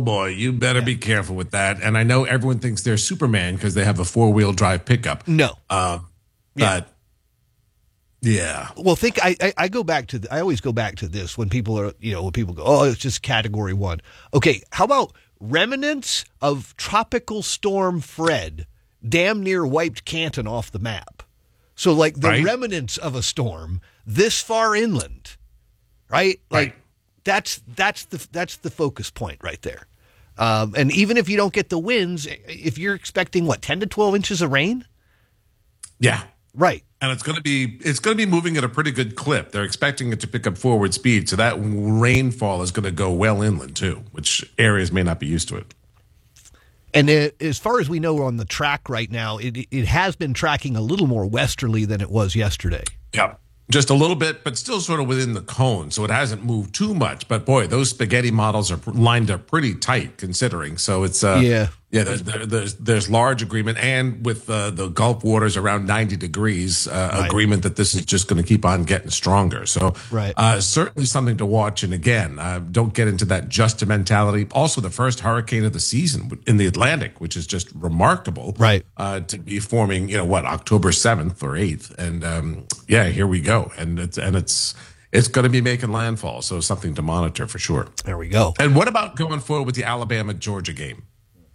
boy, you better be careful with that. And I know everyone thinks they're Superman because they have a 4-wheel drive pickup. No. But yeah. Well, I go back to I always go back to this when people are, when people go, oh, it's just category 1. Okay, how about remnants of Tropical Storm Fred damn near wiped Canton off the map? So like the remnants of a storm this far inland, right? Like that's the focus point right there. And even if you don't get the winds, if you're expecting 10 to 12 inches of rain? Yeah. Right. And it's going to be moving at a pretty good clip. They're expecting it to pick up forward speed, so that rainfall is going to go well inland too, which areas may not be used to it. And as far as we know on the track right now, it has been tracking a little more westerly than it was yesterday. Yep. Just a little bit, but still sort of within the cone, so it hasn't moved too much. But boy, those spaghetti models are lined up pretty tight, considering. So it's there's large agreement, and with the Gulf waters around 90 degrees, agreement that this is just going to keep on getting stronger. So certainly something to watch. And again, don't get into that just mentality. Also, the first hurricane of the season in the Atlantic, which is just remarkable, to be forming. October 7th or 8th, and here we go. And it's going to be making landfall, so something to monitor for sure. There we go. And what about going forward with the Alabama-Georgia game?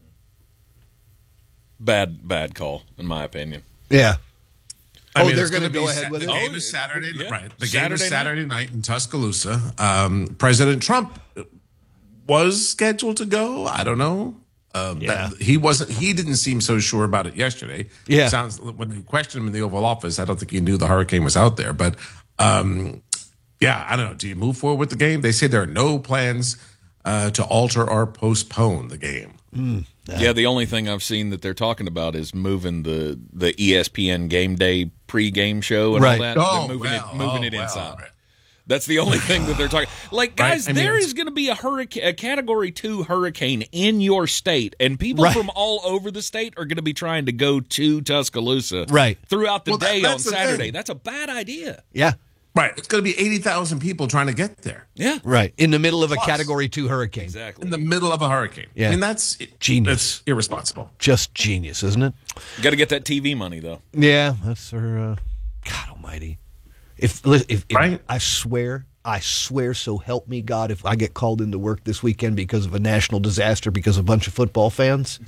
Bad call, in my opinion. Yeah. I mean, they're going to go ahead with it? The game is Saturday, right? The game is Saturday Saturday night in Tuscaloosa. President Trump was scheduled to go. I don't know. He wasn't. He didn't seem so sure about it yesterday. Yeah. When you questioned him in the Oval Office, I don't think he knew the hurricane was out there. But I don't know. Do you move forward with the game? They say there are no plans to alter or postpone the game. Yeah, the only thing I've seen that they're talking about is moving the ESPN Game Day pregame show and all that. They're moving it inside. Right. That's the only thing that they're talking. Like, guys, there is going to be a Category 2 hurricane in your state, and people from all over the state are going to be trying to go to Tuscaloosa throughout the day on Saturday. That's a bad idea. Yeah. Right. It's going to be 80,000 people trying to get there. Yeah. Right. In the middle of a Category 2 hurricane. Exactly. In the middle of a hurricane. Yeah. I mean, that's genius. That's irresponsible. Just genius, isn't it? Got to get that TV money, though. Yeah. That's her. God almighty. If I swear, so help me God, if I get called into work this weekend because of a national disaster because of a bunch of football fans,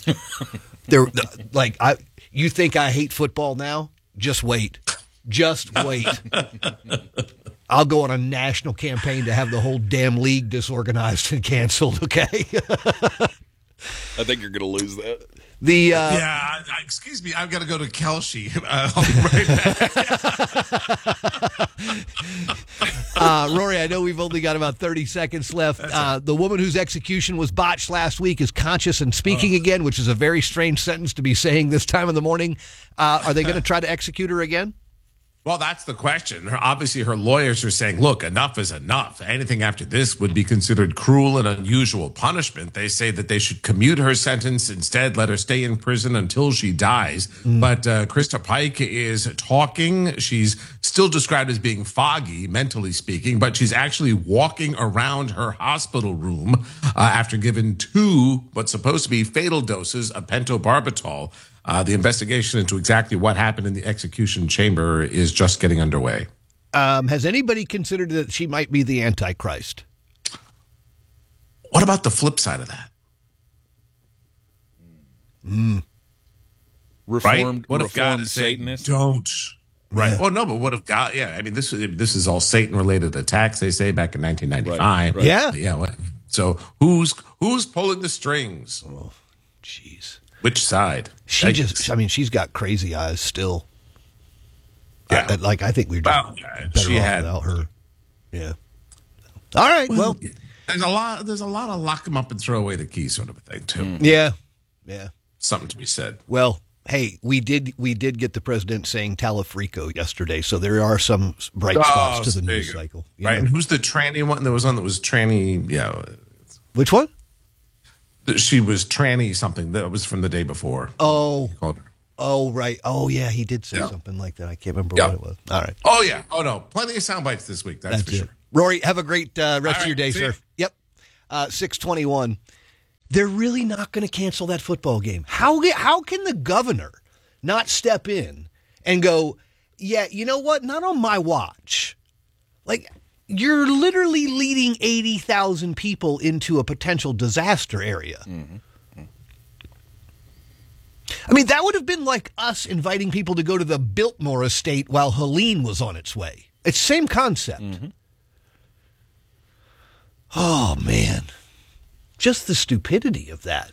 you think I hate football now? Just wait. Just wait. I'll go on a national campaign to have the whole damn league disorganized and canceled, okay? I think you're going to lose that. Excuse me, I've got to go to Kelce. I'll be right back. Rory, I know we've only got about 30 seconds left. The woman whose execution was botched last week is conscious and speaking again, which is a very strange sentence to be saying this time of the morning. Are they going to try to execute her again? Well, that's the question. Obviously, her lawyers are saying, look, enough is enough. Anything after this would be considered cruel and unusual punishment. They say that they should commute her sentence, instead let her stay in prison until she dies. But Krista Pike is talking. She's still described as being foggy, mentally speaking, but she's actually walking around her hospital room after given 2 what's supposed to be fatal doses of pentobarbital. The investigation into exactly what happened in the execution chamber is just getting underway. Has anybody considered that she might be the Antichrist? What about the flip side of that? Reformed, What if God is Satanist? Don't. Right. Well, no, but what if God? Yeah, I mean, this is all Satan-related attacks. They say back in 1995. Right. Yeah. Yeah. So who's pulling the strings? Oh, jeez. Which side? She's got crazy eyes still. Yeah. I think we're just better off without her. Yeah. All right. Well, there's a lot of lock them up and throw away the key sort of a thing too. Yeah. Yeah. Something to be said. Well, hey, we did get the president saying Talafrico yesterday, so there are some bright spots to the news cycle. Right. And who's the tranny one? There was one that was tranny. Yeah. Which one? She was tranny something. That was from the day before. Oh, right. Oh, yeah, he did say something like that. I can't remember what it was. All right. Oh, yeah. Oh, no. Plenty of sound bites this week. That's for sure. Rory, have a great rest of your day, sir. Yep. 6:21. they're really not going to cancel that football game. How can the governor not step in and go, yeah, you know what? Not on my watch. Like, you're literally leading 80,000 people into a potential disaster area. Mm-hmm. I mean, that would have been like us inviting people to go to the Biltmore estate while Helene was on its way. It's the same concept. Mm-hmm. Oh, man. Just the stupidity of that.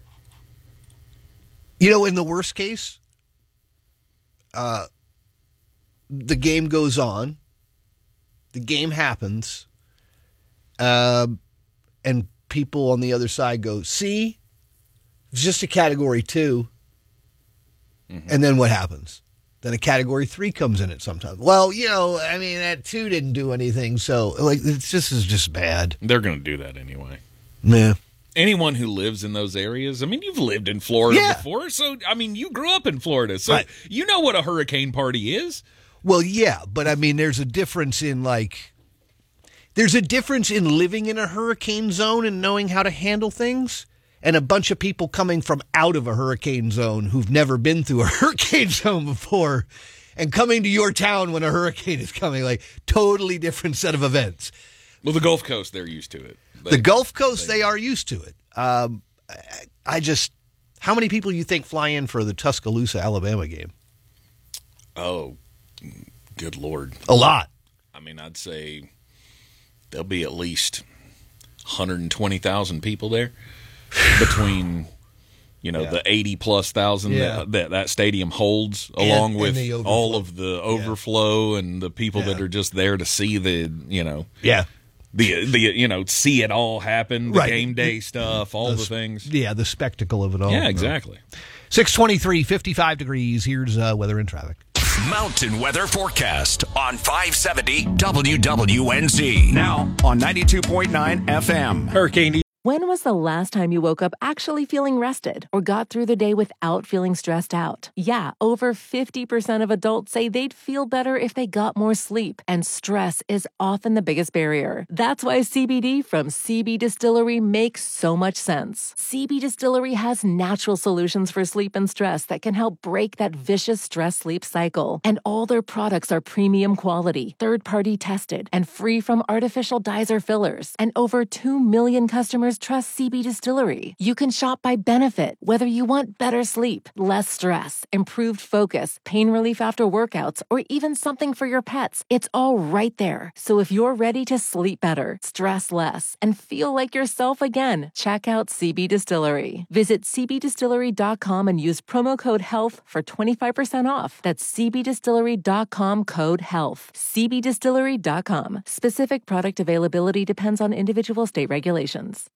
You know, in the worst case, the game goes on. The game happens. And people on the other side go, see, it's just a Category 2. Mm-hmm. And then what happens? Then a Category 3 comes in it sometimes. Well, you know, I mean, that 2 didn't do anything. So, like, this is just bad. They're going to do that anyway. Yeah. Anyone who lives in those areas, I mean, you've lived in Florida before. So, I mean, you grew up in Florida. So, you know what a hurricane party is. Well, yeah. But, I mean, there's a difference in, like, living in a hurricane zone and knowing how to handle things, and a bunch of people coming from out of a hurricane zone who've never been through a hurricane zone before and coming to your town when a hurricane is coming. Like, totally different set of events. Well, the Gulf Coast, they're used to it. The Gulf Coast, they are used to it. How many people do you think fly in for the Tuscaloosa, Alabama game? Oh, good Lord. A lot. I mean, I'd say there'll be at least 120,000 people there. Between, you know, the 80+ thousand that stadium holds, along with all of the overflow and the people that are just there to see the, you know, see it all happen, the game day stuff, all the things. Yeah, the spectacle of it all. Yeah, exactly. 623, 55 degrees. Here's weather and traffic. Mountain weather forecast on 570 WWNZ. Now on 92.9 FM. Hurricane. When was the last time you woke up actually feeling rested or got through the day without feeling stressed out? Yeah, over 50% of adults say they'd feel better if they got more sleep, and stress is often the biggest barrier. That's why CBD from CB Distillery makes so much sense. CB Distillery has natural solutions for sleep and stress that can help break that vicious stress-sleep cycle. And all their products are premium quality, third-party tested, and free from artificial dyes or fillers. And over 2 million customers trust CB Distillery. You can shop by benefit, whether you want better sleep, less stress, improved focus, pain relief after workouts, or even something for your pets. It's all right there. So if you're ready to sleep better, stress less, and feel like yourself again, check out CB Distillery. Visit cbdistillery.com and use promo code HEALTH for 25% off. That's cbdistillery.com, code HEALTH. cbdistillery.com. Specific product availability depends on individual state regulations.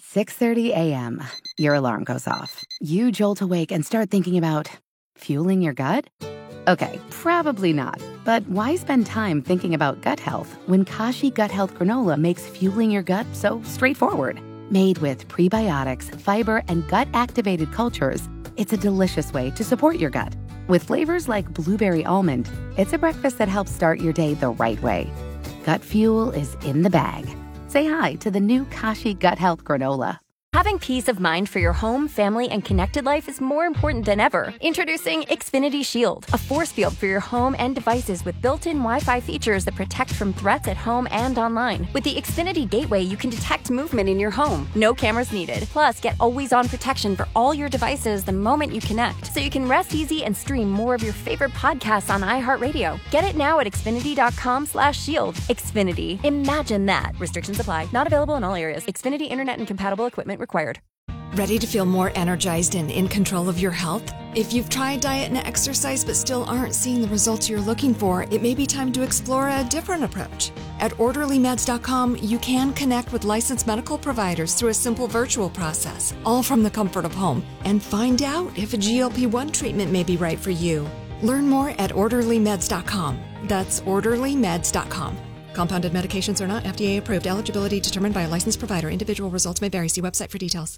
6:30 a.m. Your alarm goes off. You jolt awake and start thinking about fueling your gut? Okay, probably not. But why spend time thinking about gut health when Kashi Gut Health Granola makes fueling your gut so straightforward? Made with prebiotics, fiber, and gut-activated cultures, it's a delicious way to support your gut. With flavors like blueberry almond, it's a breakfast that helps start your day the right way. Gut fuel is in the bag. Say hi to the new Kashi Gut Health Granola. Having peace of mind for your home, family, and connected life is more important than ever. Introducing Xfinity Shield, a force field for your home and devices with built-in Wi-Fi features that protect from threats at home and online. With the Xfinity Gateway, you can detect movement in your home. No cameras needed. Plus, get always-on protection for all your devices the moment you connect, so you can rest easy and stream more of your favorite podcasts on iHeartRadio. Get it now at Xfinity.com/shield. Xfinity. Imagine that. Restrictions apply. Not available in all areas. Xfinity Internet and compatible equipment required. Ready to feel more energized and in control of your health? If you've tried diet and exercise but still aren't seeing the results you're looking for, it may be time to explore a different approach. At OrderlyMeds.com, you can connect with licensed medical providers through a simple virtual process, all from the comfort of home, and find out if a GLP-1 treatment may be right for you. Learn more at OrderlyMeds.com. That's OrderlyMeds.com. Compounded medications are not FDA approved. Eligibility determined by a licensed provider. Individual results may vary. See website for details.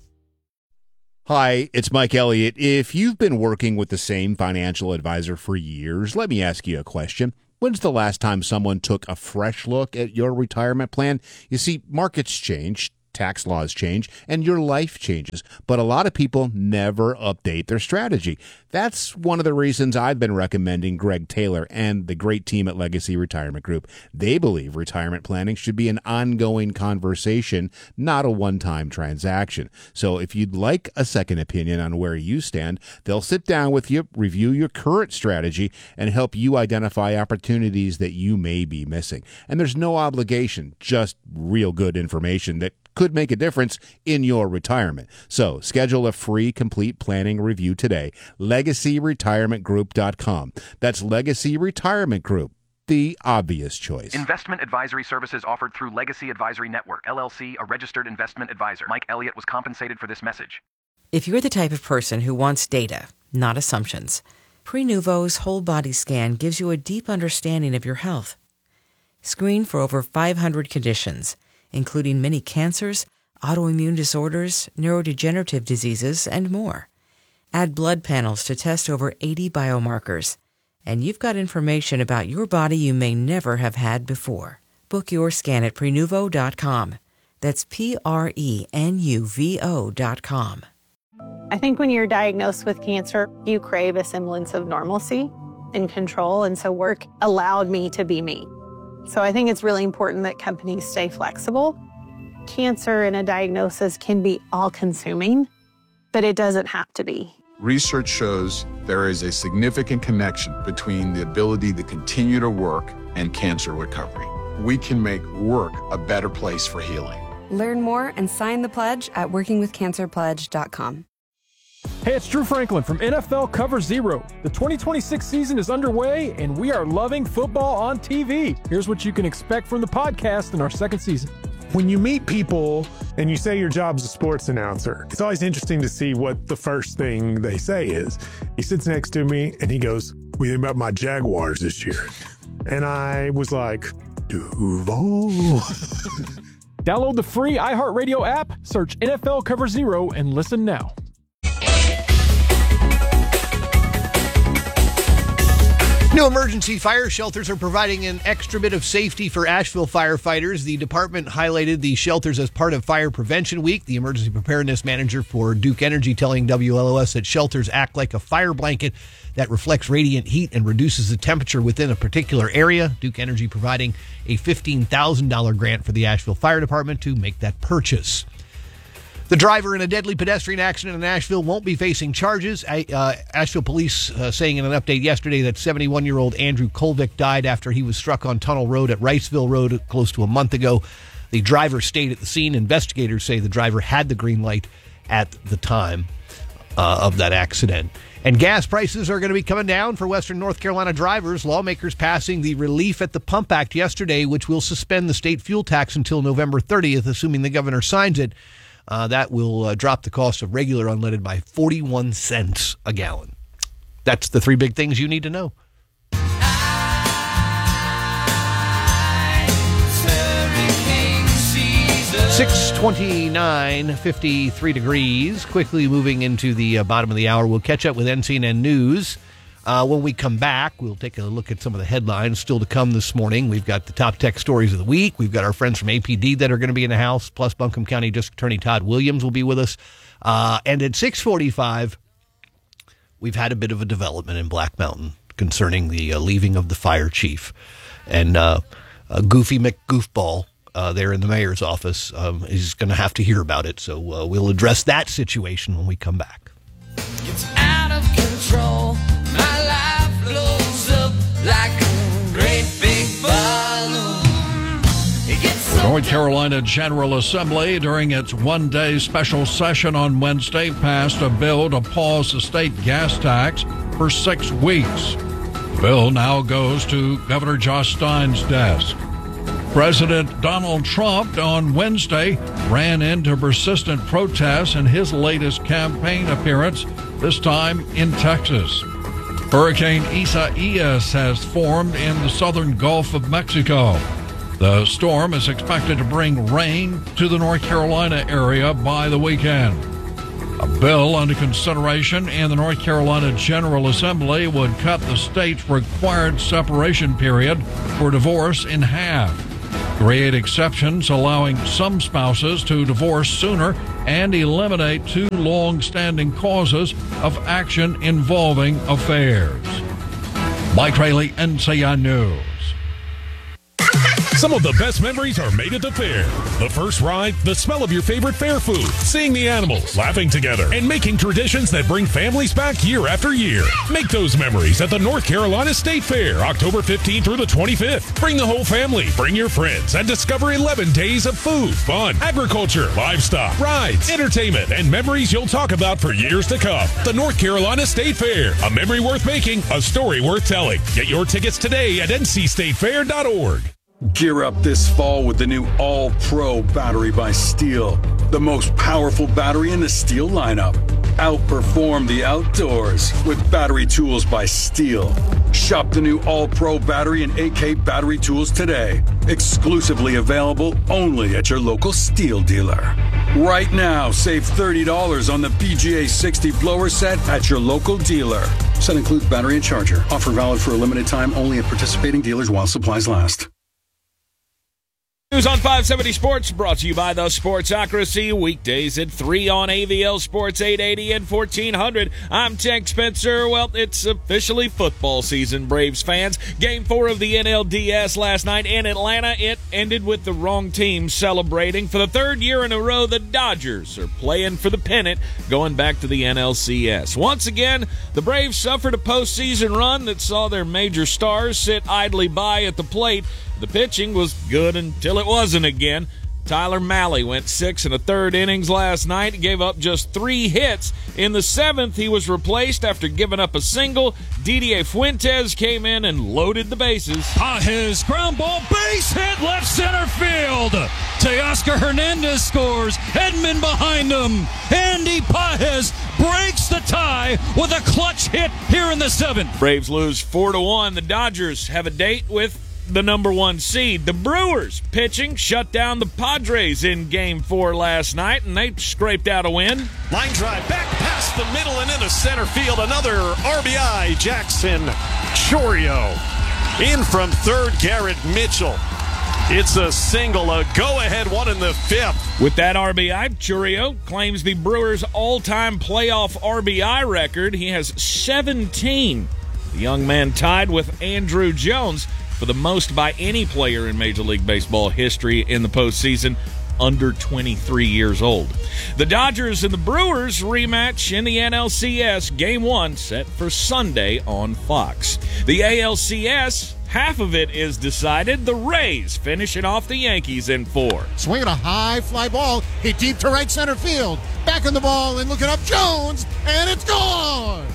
Hi, it's Mike Elliott. If you've been working with the same financial advisor for years, let me ask you a question. When's the last time someone took a fresh look at your retirement plan? You see, markets change, tax laws change, and your life changes. But a lot of people never update their strategy. That's one of the reasons I've been recommending Greg Taylor and the great team at Legacy Retirement Group. They believe retirement planning should be an ongoing conversation, not a one-time transaction. So if you'd like a second opinion on where you stand, they'll sit down with you, review your current strategy, and help you identify opportunities that you may be missing. And there's no obligation, just real good information that could make a difference in your retirement. So schedule a free complete planning review today. LegacyRetirementGroup.com. That's Legacy Retirement Group, the obvious choice. Investment advisory services offered through Legacy Advisory Network, LLC, a registered investment advisor. Mike Elliott was compensated for this message. If you're the type of person who wants data, not assumptions, Prenuvo's whole body scan gives you a deep understanding of your health. Screen for over 500 conditions, including many cancers, autoimmune disorders, neurodegenerative diseases, and more. Add blood panels to test over 80 biomarkers, and you've got information about your body you may never have had before. Book your scan at Prenuvo.com. That's Prenuvo.com. I think when you're diagnosed with cancer, you crave a semblance of normalcy and control, and so work allowed me to be me. So I think it's really important that companies stay flexible. Cancer and a diagnosis can be all-consuming, but it doesn't have to be. Research shows there is a significant connection between the ability to continue to work and cancer recovery. We can make work a better place for healing. Learn more and sign the pledge at workingwithcancerpledge.com. Hey, it's Drew Franklin from NFL Cover Zero. The 2026 season is underway, and we are loving football on TV. Here's what you can expect from the podcast in our second season. When you meet people and you say your job's a sports announcer, it's always interesting to see what the first thing they say is. He sits next to me, and he goes, "What do you think about my Jaguars this year?" And I was like, Duval. Download the free iHeartRadio app, search NFL Cover Zero, and listen now. New emergency fire shelters are providing an extra bit of safety for Asheville firefighters. The department highlighted the shelters as part of Fire Prevention Week. The emergency preparedness manager for Duke Energy telling WLOS that shelters act like a fire blanket that reflects radiant heat and reduces the temperature within a particular area. Duke Energy providing a $15,000 grant for the Asheville Fire Department to make that purchase. The driver in a deadly pedestrian accident in Asheville won't be facing charges. Asheville police saying in an update yesterday that 71-year-old Andrew Kolvik died after he was struck on Tunnel Road at Riceville Road close to a month ago. The driver stayed at the scene. Investigators say the driver had the green light at the time of that accident. And gas prices are going to be coming down for Western North Carolina drivers. Lawmakers passing the Relief at the Pump Act yesterday, which will suspend the state fuel tax until November 30th, assuming the governor signs it. That will drop the cost of regular unleaded by 41 cents a gallon. That's the three big things you need to know. 6:29, 53 degrees. Quickly moving into the bottom of the hour. We'll catch up with NCNN News. When we come back, we'll take a look at some of the headlines still to come this morning. We've got the top tech stories of the week. We've got our friends from APD that are going to be in the house, plus Buncombe County District Attorney Todd Williams will be with us. And at 6:45, we've had a bit of a development in Black Mountain concerning the leaving of the fire chief. And Goofy McGoofball there in the mayor's office is going to have to hear about it. So we'll address that situation when we come back. It's out of control. My life blows up like a great big balloon. The North Carolina General Assembly, during its one-day special session on Wednesday, passed a bill to pause the state gas tax for 6 weeks. The bill now goes to Governor Josh Stein's desk. President Donald Trump on Wednesday ran into persistent protests in his latest campaign appearance, this time in Texas. Hurricane Isaias has formed in the southern Gulf of Mexico. The storm is expected to bring rain to the North Carolina area by the weekend. A bill under consideration in the North Carolina General Assembly would cut the state's required separation period for divorce in half. create exceptions allowing some spouses to divorce sooner, and eliminate 2 long-standing causes of action involving affairs. Mike Rayleigh, NCI News. Some of the best memories are made at the fair. The first ride, the smell of your favorite fair food, seeing the animals, laughing together, and making traditions that bring families back year after year. Make those memories at the North Carolina State Fair, October 15th through the 25th. Bring the whole family, bring your friends, and discover 11 days of food, fun, agriculture, livestock, rides, entertainment, and memories you'll talk about for years to come. The North Carolina State Fair, a memory worth making, a story worth telling. Get your tickets today at ncstatefair.org. Gear up this fall with the new All-Pro battery by Steel, the most powerful battery in the Steel lineup. Outperform the outdoors with battery tools by Steel. Shop the new All-Pro battery and AK battery tools today. Exclusively available only at your local Steel dealer. Right now, save $30 on the PGA 60 blower set at your local dealer. Set includes battery and charger. Offer valid for a limited time only at participating dealers while supplies last. News on 570 Sports, brought to you by the Sportsocracy, weekdays at 3 on AVL Sports 880 and 1400. I'm Tech Spencer. Well, it's officially football season, Braves fans. Game 4 of the NLDS last night in Atlanta. It ended with the wrong team celebrating. For the 3rd year in a row, the Dodgers are playing for the pennant, going back to the NLCS. Once again, the Braves suffered a postseason run that saw their major stars sit idly by at the plate. The pitching was good until it wasn't again. Tyler Mahle went 6 1/3 innings last night. He gave up just 3 hits. In the 7th, he was replaced after giving up a single. Didier Fuentes came in and loaded the bases. His ground ball, base hit, left center field. Teoscar Hernandez scores. Edman behind him. Andy Pages breaks the tie with a clutch hit here in the 7th. Braves lose 4-1. The Dodgers have a date with the number 1 seed. The Brewers pitching shut down the Padres in Game 4 last night, and they scraped out a win. Line drive back past the middle and into center field. Another RBI. Jackson Chourio in from third. Garrett Mitchell. It's a single, a go-ahead one in the 5th. With that RBI, Chourio claims the Brewers' all-time playoff RBI record. He has 17. The young man tied with Andruw Jones for the most by any player in Major League Baseball history in the postseason, under 23 years old. The Dodgers and the Brewers rematch in the NLCS, Game 1 set for Sunday on Fox. The ALCS, half of it is decided. The Rays finishing off the Yankees in 4. Swinging a high fly ball, hit deep to right center field. Back on the ball and looking up Jones, and it's gone!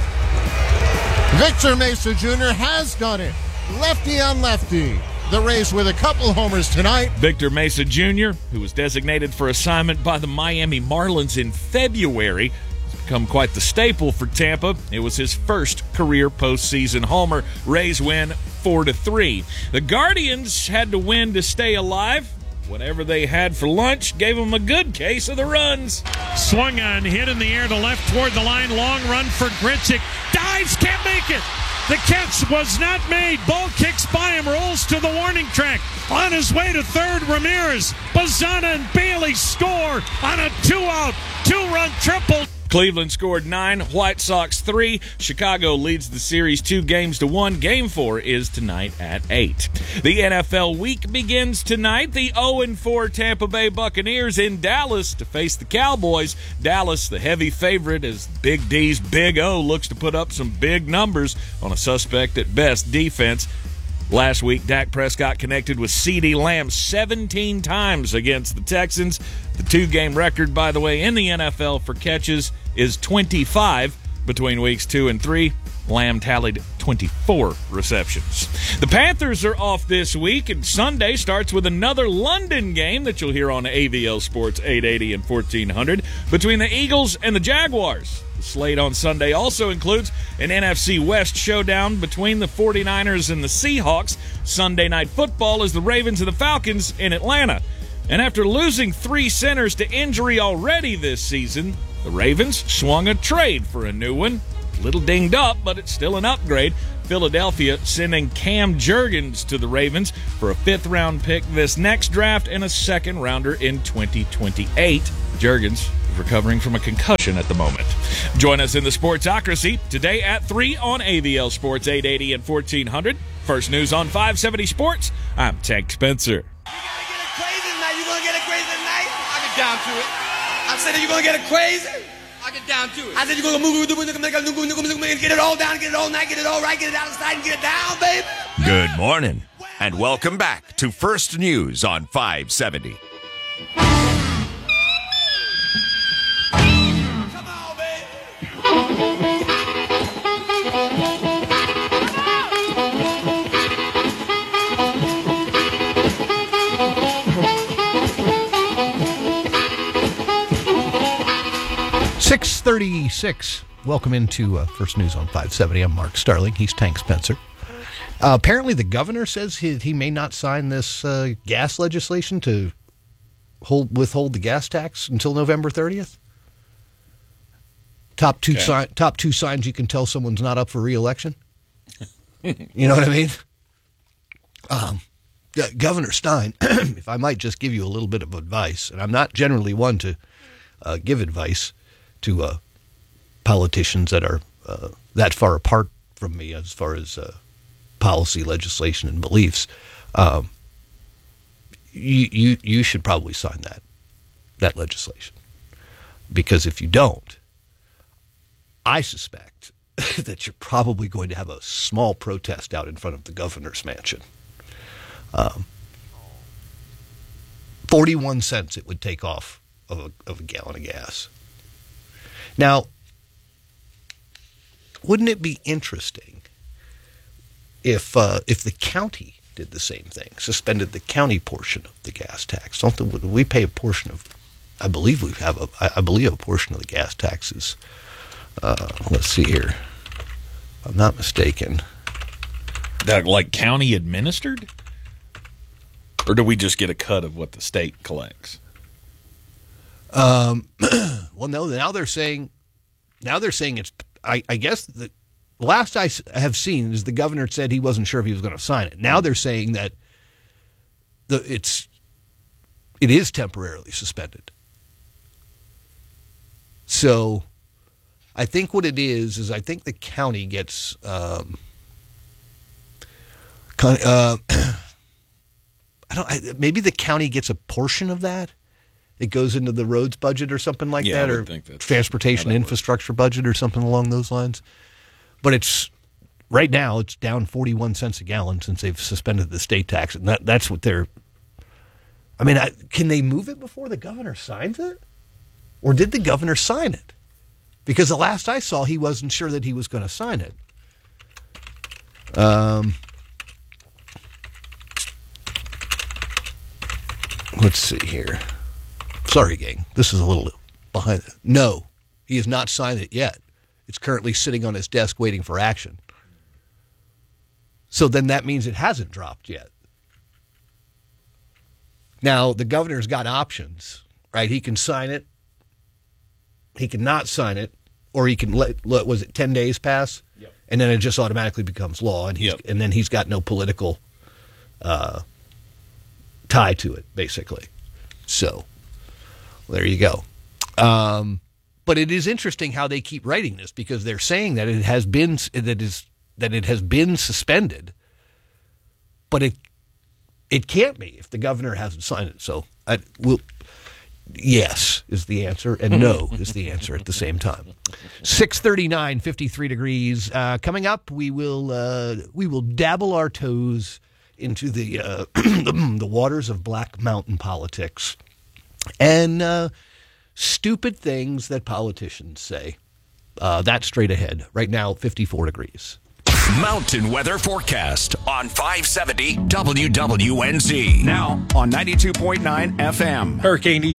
Victor Mesa Jr. has done it. Lefty on lefty. The Rays with a couple homers tonight. Victor Mesa Jr., who was designated for assignment by the Miami Marlins in February, has become quite the staple for Tampa. It was his first career postseason homer. Rays win 4-3. The Guardians had to win to stay alive. Whatever they had for lunch gave them a good case of the runs. Swung on, hit in the air to left toward the line. Long run for Grichuk. Dives, can't make it. The catch was not made. Ball kicks by him, rolls to the warning track. On his way to third, Ramirez, Bazana, and Bailey score on a 2-out, 2-run triple. Cleveland scored 9, White Sox 3. Chicago leads the series 2-1. Game 4 is tonight at 8. The NFL week begins tonight. The 0-4 Tampa Bay Buccaneers in Dallas to face the Cowboys. Dallas, the heavy favorite, as Big D's Big O looks to put up some big numbers on a suspect at best defense. Last week, Dak Prescott connected with CeeDee Lamb 17 times against the Texans. The 2-game record, by the way, in the NFL for catches is 25 between weeks 2 and 3. Lamb tallied 24 receptions. The Panthers are off this week, and Sunday starts with another London game that you'll hear on AVL Sports 880 and 1400 between the Eagles and the Jaguars. The slate on Sunday also includes an NFC West showdown between the 49ers and the Seahawks. Sunday Night Football is the Ravens and the Falcons in Atlanta. And after losing 3 centers to injury already this season, the Ravens swung a trade for a new one. little dinged up, but it's still an upgrade. Philadelphia sending Cam Jurgens to the Ravens for a 5th-round pick this next draft and a 2nd-rounder in 2028. Jurgens is recovering from a concussion at the moment. Join us in the Sportsocracy today at 3 on AVL Sports 880 and 1400. First News on 570 Sports. I'm Tank Spencer. Crazy tonight. You gonna get it crazy tonight? I get down to it. I said that you gonna get it crazy. I get down to it. I said you gonna move, get it all down, get it all night, get it all right, get it out of sight, and get it down, baby. Good morning, and welcome back to First News on 570. Come on, baby. 6:36. Welcome into First News on 570. I'm Mark Starling. He's Tank Spencer. Apparently, the governor says he may not sign this gas legislation to withhold the gas tax until November 30th. Top two signs you can tell someone's not up for re-election. You know what I mean? Governor Stein, if I might just give you a little bit of advice, and I'm not generally one to give advice to politicians that are that far apart from me as far as policy, legislation, and beliefs, you should probably sign that legislation. Because if you don't, I suspect that you're probably going to have a small protest out in front of the governor's mansion. 41 cents it would take off of a gallon of gas. Now, wouldn't it be interesting if the county did the same thing, suspended the county portion of the gas tax? We pay a portion of, I believe a portion of the gas taxes. Let's see here. If I'm not mistaken. That like county administered? Or do we just get a cut of what the state collects? Well, no. Now they're saying it's. I guess the last I have seen is the governor said he wasn't sure if he was going to sign it. Now they're saying that it is temporarily suspended. So, I think what it is I think the county gets maybe the county gets a portion of that. It goes into the roads budget or something like that, or transportation infrastructure budget or something along those lines. But right now it's down 41 cents a gallon since they've suspended the state tax, and that's what they're. I mean, can they move it before the governor signs it, or did the governor sign it? Because the last I saw, he wasn't sure that he was going to sign it. Let's see here. Sorry, gang. This is a little behind. No, he has not signed it yet. It's currently sitting on his desk waiting for action. So then that means it hasn't dropped yet. Now, the governor's got options, right? He can sign it. He can not sign it. Or he can was it 10 days pass? Yep. And then it just automatically becomes law. And and then he's got no political tie to it, basically. So there you go. But it is interesting how they keep writing this, because they're saying that it has been suspended, but it can't be if the governor hasn't signed it. So yes is the answer, and no is the answer at the same time. 6:39, 53 degrees. Coming up, we will dabble our toes into the the waters of Black Mountain politics and stupid things that politicians say. That's straight ahead. Right now, 54 degrees. Mountain weather forecast on 570 WWNZ. Now on 92.9 FM. Hurricane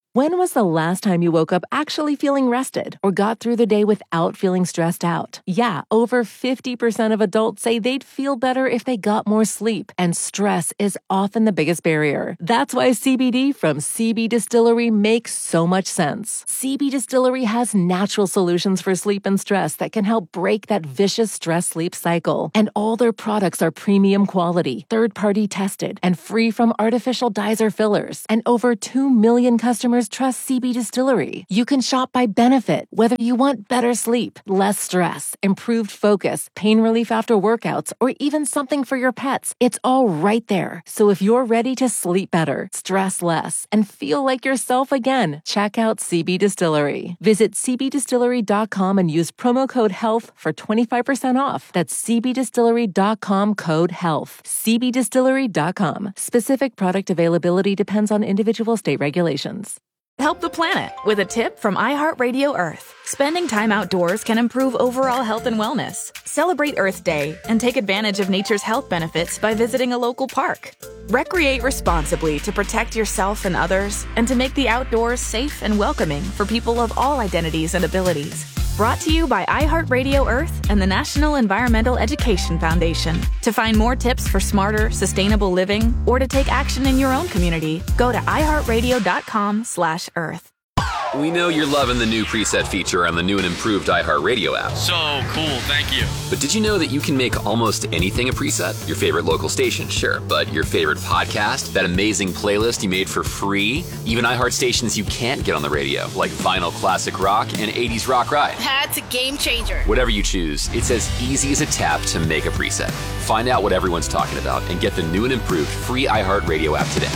When was the last time you woke up actually feeling rested or got through the day without feeling stressed out? Yeah, over 50% of adults say they'd feel better if they got more sleep, and stress is often the biggest barrier. That's why CBD from CB Distillery makes so much sense. CB Distillery has natural solutions for sleep and stress that can help break that vicious stress-sleep cycle. And all their products are premium quality, third-party tested, and free from artificial dyes or fillers. And over 2 million customers trust CB Distillery. You can shop by benefit, whether you want better sleep, less stress, improved focus, pain relief after workouts, or even something for your pets. It's all right there. So if you're ready to sleep better, stress less, and feel like yourself again, check out CB Distillery. Visit cbdistillery.com and use promo code HEALTH for 25% off. That's cbdistillery.com, code HEALTH. cbdistillery.com. Specific product availability depends on individual state regulations. Help the planet with a tip from iHeartRadio Earth. Spending time outdoors can improve overall health and wellness. Celebrate Earth Day and take advantage of nature's health benefits by visiting a local park. Recreate responsibly to protect yourself and others, and to make the outdoors safe and welcoming for people of all identities and abilities. Brought to you by iHeartRadio Earth and the National Environmental Education Foundation. To find more tips for smarter, sustainable living, or to take action in your own community, go to iHeartRadio.com/Earth. We know you're loving the new preset feature on the new and improved iHeartRadio app. So cool, thank you. But did you know that you can make almost anything a preset? Your favorite local station, sure, but your favorite podcast, that amazing playlist you made for free, even iHeart stations you can't get on the radio, like Vinyl Classic Rock and 80s Rock Ride. That's a game changer. Whatever you choose, it's as easy as a tap to make a preset. Find out what everyone's talking about and get the new and improved free iHeartRadio app today.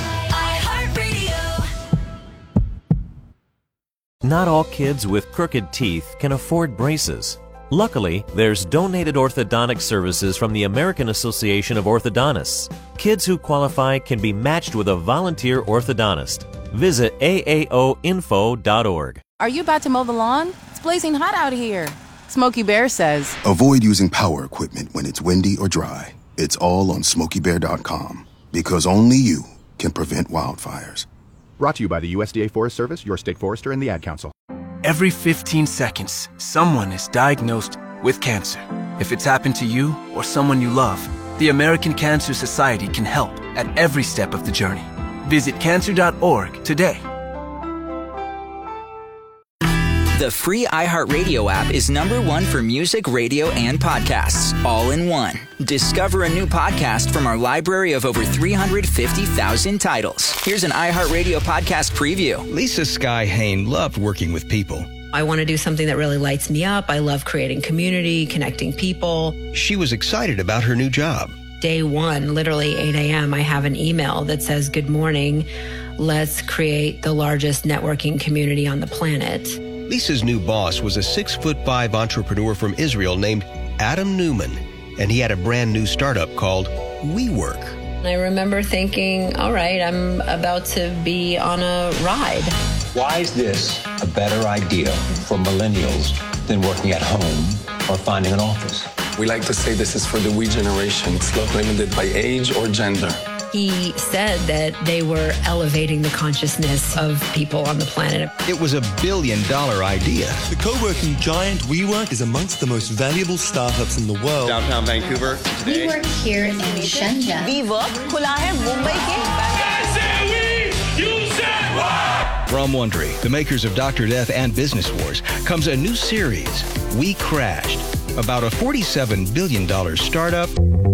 Not all kids with crooked teeth can afford braces. Luckily, there's donated orthodontic services from the American Association of Orthodontists. Kids who qualify can be matched with a volunteer orthodontist. Visit aaoinfo.org. Are you about to mow the lawn? It's blazing hot out here. Smokey Bear says, avoid using power equipment when it's windy or dry. It's all on SmokeyBear.com, because only you can prevent wildfires. Brought to you by the USDA Forest Service, your state forester, and the Ad Council. Every 15 seconds, someone is diagnosed with cancer. If it's happened to you or someone you love, the American Cancer Society can help at every step of the journey. Visit cancer.org today. The free iHeartRadio app is #1 for music, radio, and podcasts, all in one. Discover a new podcast from our library of over 350,000 titles. Here's an iHeartRadio podcast preview. Lisa Sky Hain loved working with people. I want to do something that really lights me up. I love creating community, connecting people. She was excited about her new job. Day one, literally 8 a.m., I have an email that says, "Good morning. Let's create the largest networking community on the planet." Lisa's new boss was a 6'5" entrepreneur from Israel named Adam Newman, and he had a brand new startup called WeWork. I remember thinking, all right, I'm about to be on a ride. Why is this a better idea for millennials than working at home or finding an office? We like to say this is for the we generation. It's not limited by age or gender. He said that they were elevating the consciousness of people on the planet. It was $1 billion idea. The co-working giant WeWork is amongst the most valuable startups in the world. Downtown Vancouver today. We work here in Shenzhen. WeWork खुला है मुंबई के. From Wondery, the makers of Dr. Death and Business Wars, comes a new series, We Crashed, about a $47 billion startup